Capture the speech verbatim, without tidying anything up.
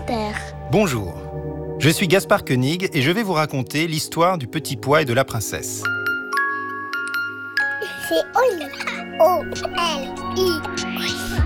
Terre. Bonjour, je suis Gaspard Koenig et je vais vous raconter l'histoire du petit pois et de la princesse. C'est Oli. O L I.